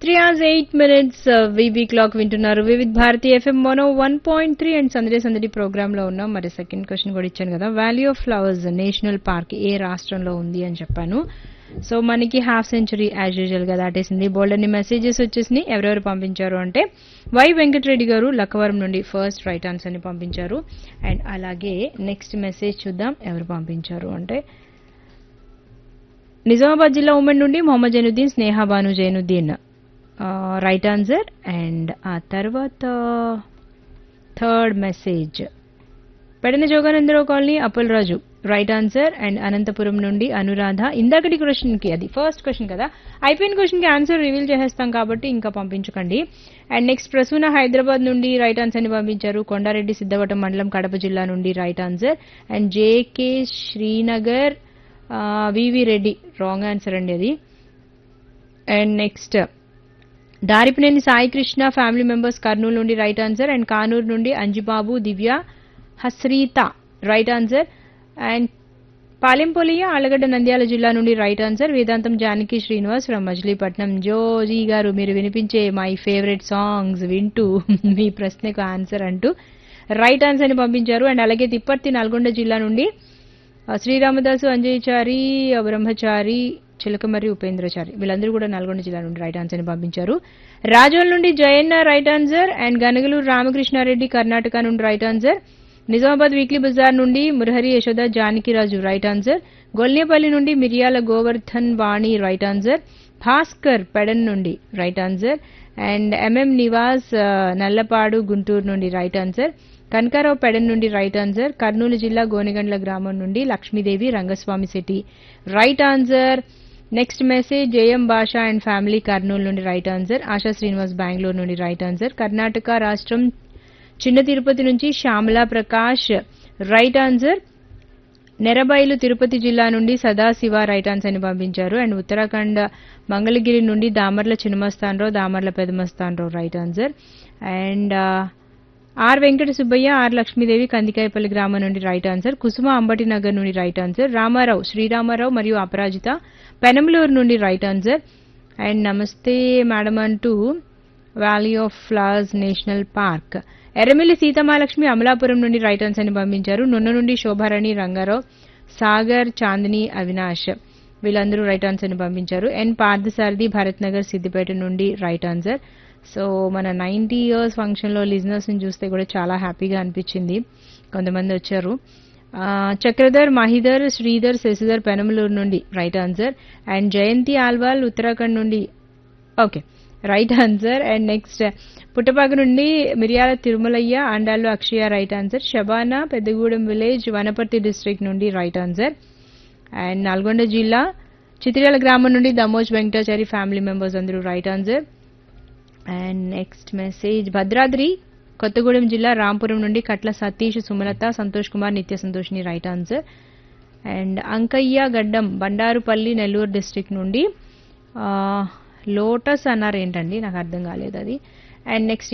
3 hours 8 minutes VB clock వింటున్నారు Vividh Bharati FM 101.3 and సందడి సందడి ప్రోగ్రామ్ లో ఉన్నాం. మరి సెకండ్ క్వశ్చన్ కూడా ఇచ్చాను కదా, value of flowers national park ఏ రాష్ట్రంలో ఉంది అని చెప్పాను. సో మనకి హాఫ్ సెంచరీ యాజ్ యూజువల్ గా దాటేసింది. బోల్డ్ అన్ని మెసేజెస్ వచ్చేసినాయి. ఎవరెవరు పంపించారు అంటే వై వెంకటరెడ్డి గారు లక్కవరం నుండి ఫస్ట్ రైట్ ఆన్సర్ ని పంపించారు. అండ్ అలాగే నెక్స్ట్ మెసేజ్ చూద్దాం ఎవరు పంపించారు అంటే నిజామాబాద్ జిల్లా ఉమెన్ నుండి మొహమ్మద్ జైనుద్దీన్, స్నేహ Banu Zainuddin right answer. And ఆ తర్వాత third message Pedana Jogananda Rao colony Appal Raju right answer. And Anantapuram నుండి అనురాధ. ఇందాకటి క్వశ్చన్ కి అది ఫస్ట్ క్వశ్చన్ కదా, అయిపోయిన క్వశ్చన్ కి ఆన్సర్ రివీల్ చేసేస్తాం కాబట్టి ఇంకా పంపించకండి. అండ్ నెక్స్ట్ ప్రసూన హైదరాబాద్ నుండి రైట్ ఆన్సర్ ని పంపించారు. కొండారెడ్డి సిద్ధవటం మండలం కడప జిల్లా నుండి right answer. And JK Srinagar V V Reddy wrong answer అండి అది. And next Daripineni Sai Krishna family members Kurnool నుండి రైట్ ఆన్సర్. అండ్ కానూరు నుండి అంజిబాబు దివ్య హస్రీత right answer. And పాలెంపొలియ Allagadda Nandyal జిల్లా నుండి right answer. Vedantam Janaki Srinivas from Machilipatnam. Joji గారు మీరు వినిపించే మై ఫేవరెట్ సాంగ్స్ వింటూ మీ ప్రశ్నకు ఆన్సర్ అంటూ రైట్ ఆన్సర్ ని పంపించారు. అండ్ అలాగే తిప్పర్తి నల్గొండ జిల్లా నుండి శ్రీరామదాసు, అంజయ్యచారి, బ్రహ్మచారి, చిలకమర్రి, ఉపేంద్రచారి వీళ్ళందరూ కూడా నల్గొండ జిల్లా నుండి రైట్ ఆన్సర్ ని పంపించారు. రాజోల్ నుండి Jayanna right answer. And Ganagaluru Ramakrishna Reddy Karnataka నుండి right answer. Nizamabad weekly Bazar నుండి మురహరి యశోద జానకిరాజు రైట్ ఆన్సర్. గొల్నేపల్లి నుండి మిరియాల గోవర్ధన్ వాణి రైట్ ఆన్సర్. భాస్కర్ పెడన్ నుండి right answer. And MM Nivas Nallapadu Guntur నుండి రైట్ ఆన్సర్. కనకారావు పెడన్ నుండి రైట్ ఆన్సర్. కర్నూలు జిల్లా గోనెగండ్ల గ్రామం నుండి Lakshmidevi Rangaswamy Shetty right answer. Next message JM భాష అండ్ ఫ్యామిలీ కర్నూలు నుండి రైట్ ఆన్సర్. ఆశా శ్రీనివాస్ బెంగళూరు నుండి రైట్ ఆన్సర్. కర్ణాటక రాష్ట్రం చిన్న తిరుపతి నుంచి శ్యామలా ప్రకాష్ రైట్ ఆన్సర్. నెరబైలు తిరుపతి జిల్లా నుండి సదాశివ రైట్ ఆన్సర్ ని పంపించారు. అండ్ ఉత్తరాఖండ్ మంగళగిరి నుండి Damarla Chinna Mastan Rao, Damarla Peda Mastan Rao right answer. And are Venkata Subbaiah, are Lakshmidevi Kandikayapalli గ్రామం నుండి రైట్ ఆన్సర్. కుసుమ అంబటి నగర్ నుండి రైట్ ఆన్సర్. రామారావు, శ్రీరామారావు మరియు అపరాజిత పెనంలూరు నుండి రైట్ ఆన్సర్. అండ్ నమస్తే మేడం అంటూ value of flowers national park Erramilli Seethamalakshmi Amalapuram నుండి రైట్ ఆన్సర్ ని పంపించారు. నున్న నుండి శోభారాణి, రంగారావు, సాగర్, చాందిని, అవినాష్ వీళ్ళందరూ రైట్ ఆన్సర్ ని పంపించారు. ఎన్ పార్థసారథి భరత్ నగర్ సిద్దిపేట నుండి రైట్ ఆన్సర్. సో మన 90 years ఫంక్షన్ లో లిజనర్స్ ని చూస్తే కూడా చాలా హ్యాపీగా అనిపించింది. కొంతమంది వచ్చారు. చక్రధర్, మహిధర్, శ్రీధర్, శశిధర్ పెనమలూరు నుండి రైట్ ఆన్సర్. అండ్ జయంతి ఆల్వాల్ ఉత్తరాఖండ్ నుండి okay right answer. And next Puttapaka నుండి మిరియాల తిరుమలయ్య, అండాల్లో అక్షయ right answer. Shabana Peddagudem village Wanaparthy district నుండి రైట్ ఆన్సర్. అండ్ నల్గొండ జిల్లా చిత్రియాల గ్రామం నుండి దమోజ్ వెంకటాచారి ఫ్యామిలీ మెంబర్స్ అందరూ right answer. And next message Bhadradri Kothagudem జిల్లా రాంపురం నుండి కట్ల సతీష్, సుమలత, సంతోష్ కుమార్, నిత్య సంతోష్ని రైట్ ఆన్సర్. అండ్ అంకయ్య గడ్డం బండారుపల్లి నెల్లూరు డిస్ట్రిక్ట్ నుండి లోటస్ అన్నారు ఏంటండి నాకు అర్థం కాలేదు అది. And next